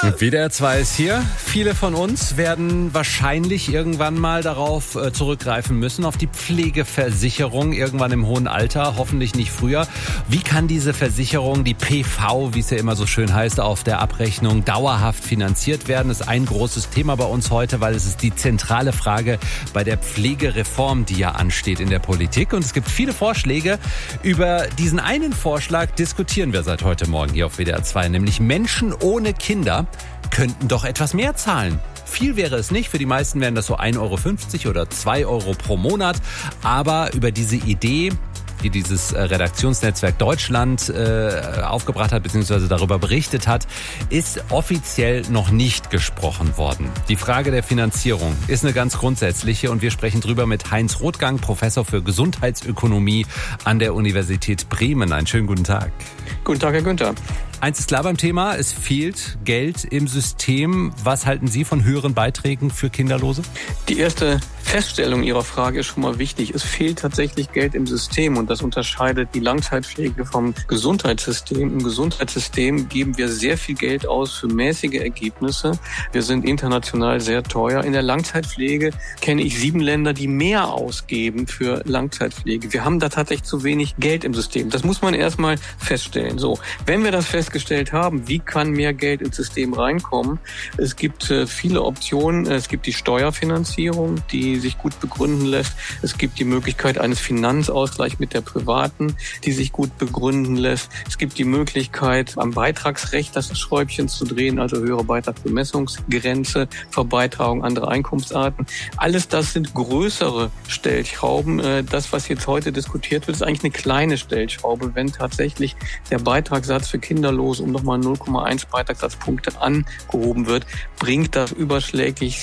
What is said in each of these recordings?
WDR 2 ist hier. Viele von uns werden wahrscheinlich irgendwann mal darauf zurückgreifen müssen, auf die Pflegeversicherung, irgendwann im hohen Alter, hoffentlich nicht früher. Wie kann diese Versicherung, die PV, wie es ja immer so schön heißt, auf der Abrechnung dauerhaft finanziert werden? Das ist ein großes Thema bei uns heute, weil es ist die zentrale Frage bei der Pflegereform, die ja ansteht in der Politik. Und es gibt viele Vorschläge. Über diesen einen Vorschlag diskutieren wir seit heute Morgen hier auf WDR 2, nämlich Menschen ohne Kinder könnten doch etwas mehr zahlen. Viel wäre es nicht, für die meisten wären das so 1,50 € oder 2 € pro Monat. Aber über diese Idee, die dieses Redaktionsnetzwerk Deutschland aufgebracht hat bzw. darüber berichtet hat, ist offiziell noch nicht gesprochen worden. Die Frage der Finanzierung ist eine ganz grundsätzliche und wir sprechen drüber mit Heinz Rothgang, Professor für Gesundheitsökonomie an der Universität Bremen. Einen schönen guten Tag. Guten Tag, Herr Günther. Eins ist klar beim Thema, es fehlt Geld im System. Was halten Sie von höheren Beiträgen für Kinderlose? Die erste Feststellung Ihrer Frage ist schon mal wichtig. Es fehlt tatsächlich Geld im System und das unterscheidet die Langzeitpflege vom Gesundheitssystem. Im Gesundheitssystem geben wir sehr viel Geld aus für mäßige Ergebnisse. Wir sind international sehr teuer. In der Langzeitpflege kenne ich 7 Länder, die mehr ausgeben für Langzeitpflege. Wir haben da tatsächlich zu wenig Geld im System. Das muss man erstmal feststellen. So, wenn wir das festgestellt haben, wie kann mehr Geld ins System reinkommen? Es gibt viele Optionen. Es gibt die Steuerfinanzierung, die sich gut begründen lässt. Es gibt die Möglichkeit eines Finanzausgleichs mit der privaten, die sich gut begründen lässt. Es gibt die Möglichkeit, am Beitragsrecht das Schräubchen zu drehen, also höhere Beitragsbemessungsgrenze, Verbeitragung anderer Einkunftsarten. Alles das sind größere Stellschrauben. Das, was jetzt heute diskutiert wird, ist eigentlich eine kleine Stellschraube. Wenn tatsächlich der Beitragssatz für Kinderlose um nochmal 0,1 Beitragssatzpunkte angehoben wird, bringt das überschlägig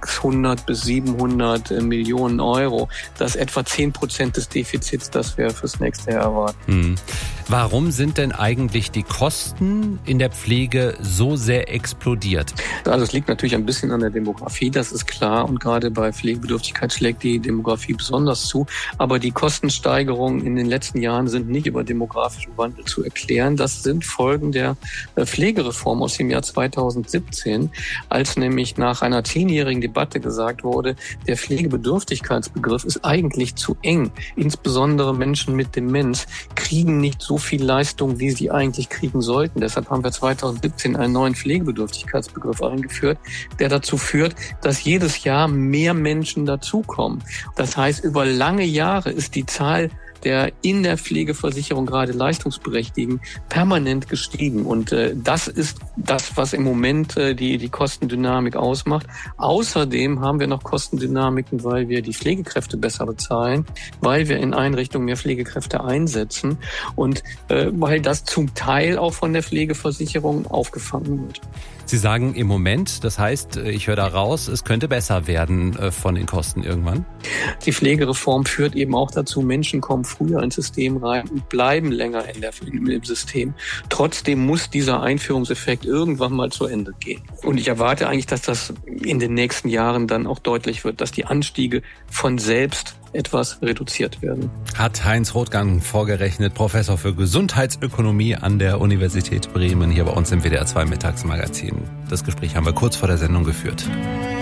600 bis 700 Millionen Euro. Das ist etwa 10% des Defizits, das wir fürs nächste Jahr erwarten. Warum sind denn eigentlich die Kosten in der Pflege so sehr explodiert? Also es liegt natürlich ein bisschen an der Demografie, das ist klar. Und gerade bei Pflegebedürftigkeit schlägt die Demografie besonders zu. Aber die Kostensteigerungen in den letzten Jahren sind nicht über demografischen Wandel zu erklären. Das sind Folgen der Pflegereform aus dem Jahr 2017, als nämlich nach einer 10-jährigen Debatte gesagt wurde, der Pflegebedürftigkeitsbegriff ist eigentlich zu eng. Insbesondere Menschen mit Demenz kriegen nicht so viel Leistung, wie sie eigentlich kriegen sollten. Deshalb haben wir 2017 einen neuen Pflegebedürftigkeitsbegriff eingeführt, der dazu führt, dass jedes Jahr mehr Menschen dazukommen. Das heißt, über lange Jahre ist die Zahl der in der Pflegeversicherung gerade Leistungsberechtigten permanent gestiegen. Und das ist das, was im Moment die Kostendynamik ausmacht. Außerdem haben wir noch Kostendynamiken, weil wir die Pflegekräfte besser bezahlen, weil wir in Einrichtungen mehr Pflegekräfte einsetzen und weil das zum Teil auch von der Pflegeversicherung aufgefangen wird. Sie sagen im Moment, das heißt, ich höre da raus, es könnte besser werden von den Kosten irgendwann? Die Pflegereform führt eben auch dazu, Menschen kommen früher ins System rein und bleiben länger im System. Trotzdem muss dieser Einführungseffekt irgendwann mal zu Ende gehen. Und ich erwarte eigentlich, dass das in den nächsten Jahren dann auch deutlich wird, dass die Anstiege von selbst etwas reduziert werden. Hat Heinz Rothgang vorgerechnet, Professor für Gesundheitsökonomie an der Universität Bremen, hier bei uns im WDR 2 Mittagsmagazin. Das Gespräch haben wir kurz vor der Sendung geführt.